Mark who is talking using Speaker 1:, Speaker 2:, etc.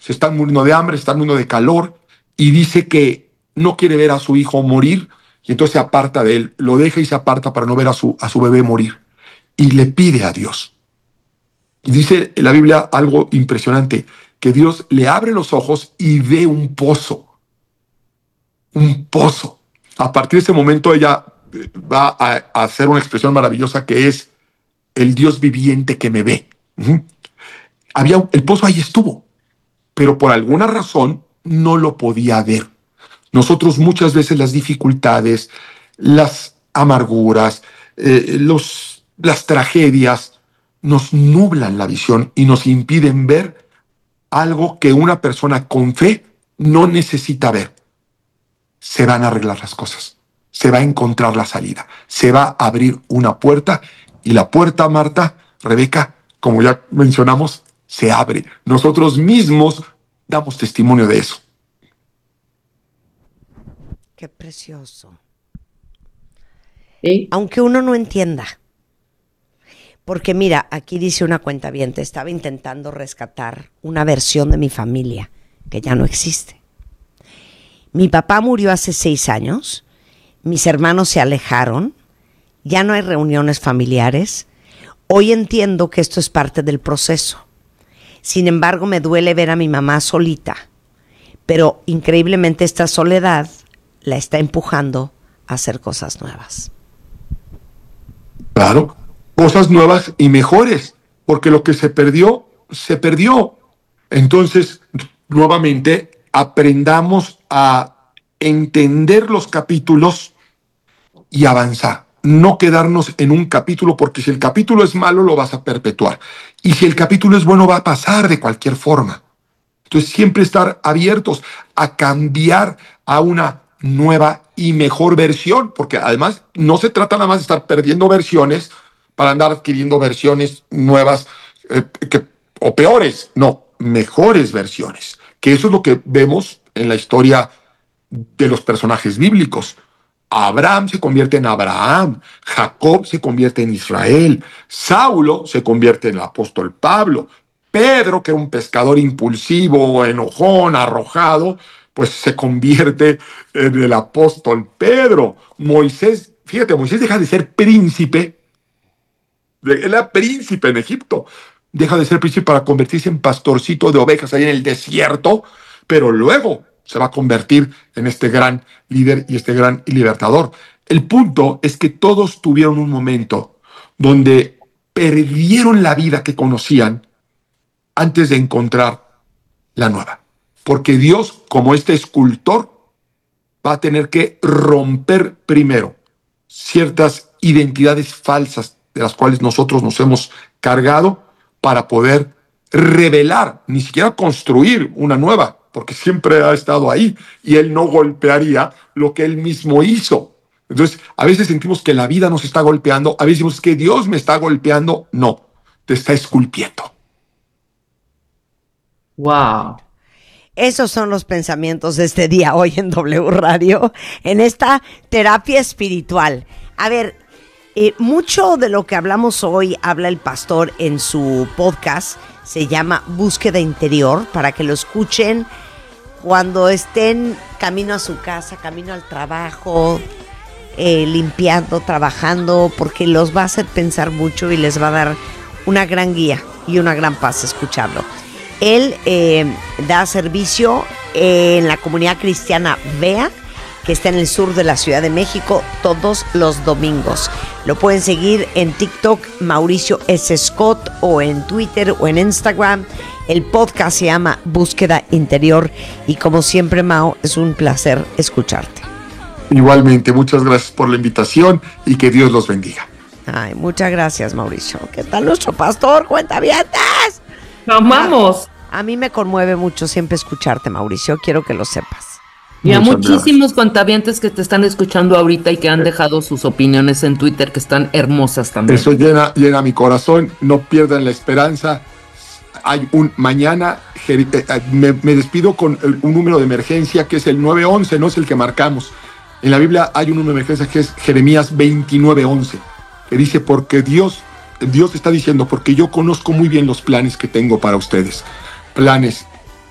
Speaker 1: se están muriendo de hambre, se están muriendo de calor, y dice que no quiere ver a su hijo morir, y entonces se aparta de él, lo deja y se aparta para no ver a su bebé morir, y le pide a Dios. Y dice en la Biblia algo impresionante, que Dios le abre los ojos y ve un pozo. Un pozo. A partir de ese momento ella va a hacer una expresión maravillosa que es el Dios viviente que me ve. El pozo ahí estuvo, pero por alguna razón no lo podía ver. Nosotros muchas veces las dificultades, las amarguras, las tragedias nos nublan la visión y nos impiden ver algo que una persona con fe no necesita ver. Se van a arreglar las cosas, se va a encontrar la salida, se va a abrir una puerta, y la puerta, Marta, Rebeca, como ya mencionamos, se abre. Nosotros mismos damos testimonio de eso.
Speaker 2: Qué precioso.
Speaker 3: ¿Sí?
Speaker 2: Aunque uno no entienda. Porque mira, aquí dice una cuentaviente, estaba intentando rescatar una versión de mi familia que ya no existe. Mi papá murió hace 6 años, mis hermanos se alejaron, ya no hay reuniones familiares. Hoy entiendo que esto es parte del proceso. Sin embargo, me duele ver a mi mamá solita, pero increíblemente esta soledad la está empujando a hacer cosas nuevas.
Speaker 1: Claro, cosas nuevas y mejores, porque lo que se perdió, se perdió. Entonces, nuevamente, aprendamos a entender los capítulos y avanzar. No quedarnos en un capítulo, porque si el capítulo es malo, lo vas a perpetuar. Y si el capítulo es bueno, va a pasar de cualquier forma. Entonces, siempre estar abiertos a cambiar a una nueva y mejor versión, porque además no se trata nada más de estar perdiendo versiones para andar adquiriendo versiones nuevas o peores, no, mejores versiones, que eso es lo que vemos en la historia de los personajes bíblicos. Abraham se convierte en Abraham, Jacob se convierte en Israel, Saulo se convierte en el apóstol Pablo, Pedro, que era un pescador impulsivo, enojón, arrojado, pues se convierte en el apóstol Pedro. Moisés, fíjate, Moisés deja de ser príncipe, él era príncipe en Egipto, deja de ser príncipe para convertirse en pastorcito de ovejas ahí en el desierto, pero luego se va a convertir en este gran líder y este gran libertador. El punto es que todos tuvieron un momento donde perdieron la vida que conocían antes de encontrar la nueva. Porque Dios, como este escultor, va a tener que romper primero ciertas identidades falsas de las cuales nosotros nos hemos cargado para poder revelar, ni siquiera construir una nueva, porque siempre ha estado ahí y Él no golpearía lo que Él mismo hizo. Entonces, a veces sentimos que la vida nos está golpeando, a veces decimos que Dios me está golpeando. No, te está esculpiendo.
Speaker 3: Wow.
Speaker 2: Esos son los pensamientos de este día hoy en W Radio, en esta terapia espiritual. A ver, mucho de lo que hablamos hoy habla el pastor en su podcast, se llama Búsqueda Interior, para que lo escuchen cuando estén camino a su casa, camino al trabajo, limpiando, trabajando, porque los va a hacer pensar mucho y les va a dar una gran guía y una gran paz escucharlo. Él da servicio en la comunidad cristiana Vea, que está en el sur de la Ciudad de México, todos los domingos. Lo pueden seguir en TikTok, Mauricio S. Scott, o en Twitter o en Instagram. El podcast se llama Búsqueda Interior. Y como siempre, Mau, es un placer escucharte.
Speaker 1: Igualmente, muchas gracias por la invitación y que Dios los bendiga.
Speaker 2: Ay, muchas gracias, Mauricio. ¿Qué tal nuestro pastor? ¡Cuentavientes!
Speaker 3: ¡Amamos!
Speaker 2: A mí me conmueve mucho siempre escucharte, Mauricio. Quiero que lo sepas.
Speaker 3: Y a muchísimos cuentavientes que te están escuchando ahorita y que han dejado sus opiniones en Twitter, que están hermosas también.
Speaker 1: Eso llena mi corazón. No pierdan la esperanza. Hay un mañana, me despido con un número de emergencia que es el 911, no es el que marcamos. En la Biblia hay un número de emergencia que es Jeremías 29:11, que dice, porque Dios está diciendo, porque yo conozco muy bien los planes que tengo para ustedes. Planes